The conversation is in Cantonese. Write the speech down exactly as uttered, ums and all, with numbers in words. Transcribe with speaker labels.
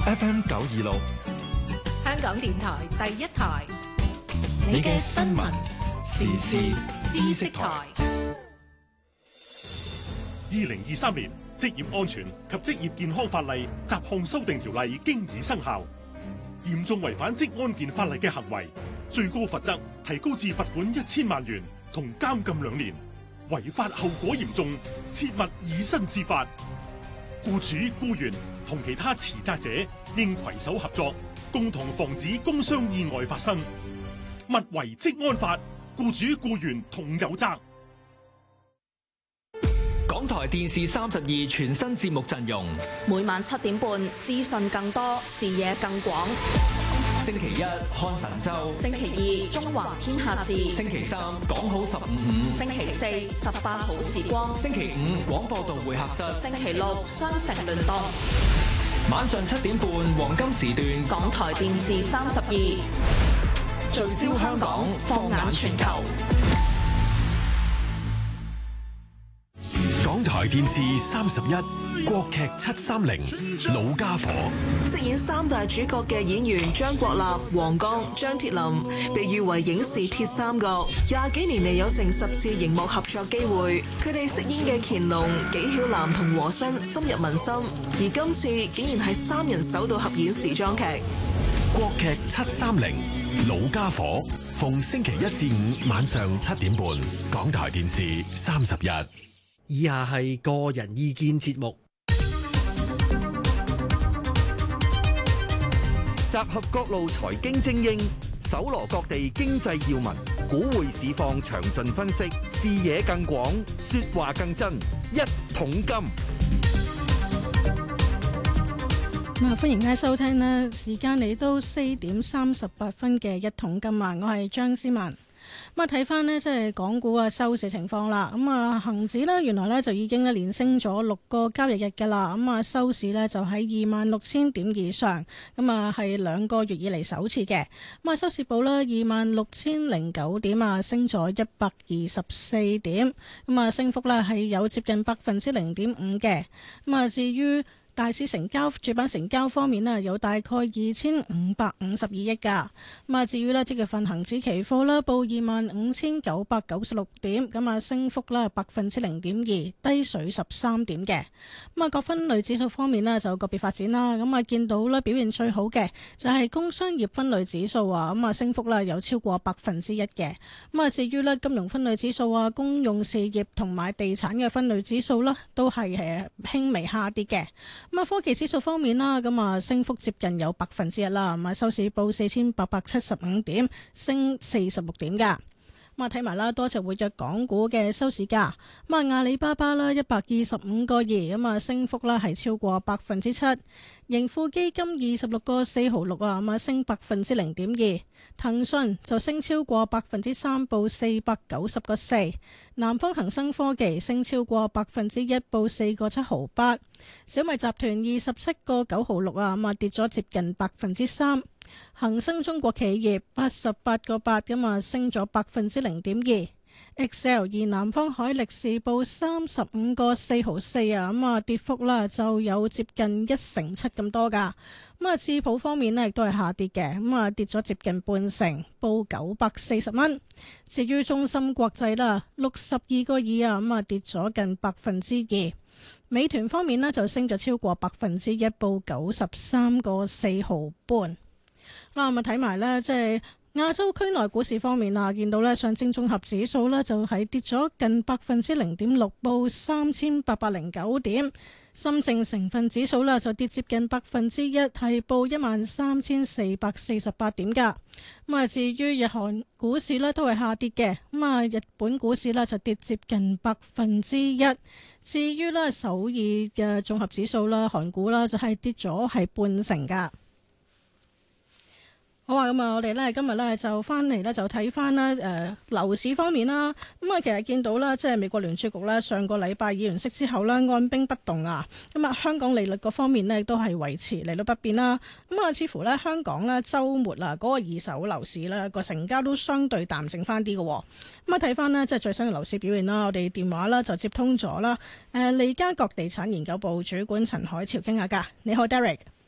Speaker 1: F M 九二六，
Speaker 2: 香港電台第一台，
Speaker 1: 你嘅新聞時事知識台。
Speaker 3: 二零二三年職業安全及職業健康法例雜項修訂條例經已生效，嚴重違反職安健法例嘅行為，最高罰則提高至罰款一千萬元同監禁兩年，違法後果嚴重，切勿以身試法。僱主、僱員同其他持責者應攜手合作，共同防止工傷意外發生。勿違職安法，僱主僱員同有責。
Speaker 4: 港台電視三十二全新節目陣容，
Speaker 5: 每晚七點半，資訊更多，視野更廣。
Speaker 4: 星期一看神州，
Speaker 5: 星期二中華天下事，
Speaker 4: 星期三講好十五五，
Speaker 5: 星期四十八好時光，
Speaker 4: 星期五廣播道會客室，
Speaker 5: 星期六雙城聯動。
Speaker 4: 晚上七點半黃金時段，
Speaker 5: 港台電視三十二
Speaker 4: 聚焦香港，放眼全球。
Speaker 6: 港台電視三十一國劇七三零老家伙，
Speaker 7: 飾演三大主角嘅演員張國立、黃剛、張鐵林被譽為影視鐵三角，廿幾年嚟有成十次熒幕合作機會，佢哋飾演嘅乾隆、紀曉嵐同和珅深入民心，而今次竟然係三人首度合演時裝劇。
Speaker 6: 國劇七三零老家伙，逢星期一至五晚上七點半，港台電視三十一。
Speaker 8: 以下係個人意見節目，
Speaker 9: 集合各路財經精英，搜羅各地經濟要聞，股匯市況詳盡分析，視野更廣，說話更真，一桶金。
Speaker 10: 咁啊，歡迎大家收聽啦！時間嚟到四點三十八分嘅一桶金啊，我係張思文。咁啊，睇翻呢，即係港股啊收市情況啦。咁啊，恒指呢，原來呢就已經咧連升咗六個交易日噶啦。咁啊，收市呢就喺二萬六千點以上。咁啊，係兩個月以嚟首次嘅。咁啊，收市報啦二萬六千零九點啊，升咗一百二十四點。咁啊，升幅呢係有接近百分之零點五嘅。咁啊，至於大市成交主板成交方面呢，有大概二千五百五十二億噶。咁啊，至於呢即月份恒指期貨啦，報二萬五千九百九十六點，咁啊升幅啦百分之零點二，低水十三點嘅。咁啊，各分類指數方面呢，就個別發展啦。咁啊，見到咧表現最好嘅就係工商業分類指數啊，咁啊升幅啦有超過百分之一嘅。咁啊，至於呢金融分類指數啊、公用事業同埋地產嘅分類指數啦，都係誒輕微下跌嘅。咁啊，科技指數方面啦，咁啊升幅接近有百分之一啦，咁啊收市報四千八百七十五點，升四十六點噶。咁啊睇埋啦，多隻活躍港股嘅收市價。咁啊阿里巴巴啦一百二十五個二，咁啊升幅啦係超過百分之七。盈富基金二十六個四毫六啊，咁啊升百分之零點二。騰訊就升超過百分之三，報四百九十個四。南方恒生科技升超過百分之一，報四個七毫八。小米集團二十七個九毫六啊，咁啊跌咗接近百分之三。恒生中國企業八十八個八，咁啊升咗百分之零點二。Excel 而南方海力士報三十五個四毫四啊，咁啊跌幅啦就有接近一成七咁多噶。咁啊智普方面呢亦都係下跌嘅，咁啊跌咗接近半成，報九百四十蚊。至於中芯國際啦，六十二個二啊，咁啊跌咗近百分之二。美團方面呢就升咗超過百分之一，報九十三個四毫半。嗱，咁啊睇埋呢，即係亞洲區內股市方面啊，見到呢上證綜合指數呢就係跌咗近百分之零點六，報三千八百零九點。深證成分指數呢就跌接近百分之一，係報一萬三千四百四十八點噶。咁啊，至於日韓股市呢都係下跌嘅。咁啊，日本股市呢就跌接近百分之一。至於呢首爾嘅綜合指數啦，韓股啦就係跌咗係半成噶。好啊，咁啊，我哋咧今日咧就翻嚟咧就睇翻咧誒樓市方面啦。咁啊，其實見到啦，即係美國聯儲局咧上個禮拜議完息之後咧按兵不動啊。咁啊，香港利率嗰方面咧亦都係維持利率不變啦。咁啊，似乎咧香港咧週末啊嗰個二手樓市咧個成交都相對淡靜翻啲嘅。咁啊，睇翻呢，即係最新嘅樓市表現啦。我哋電話啦就接通咗啦。誒利嘉閣地產研究部主管陳海潮傾下㗎。你好 ，Derek。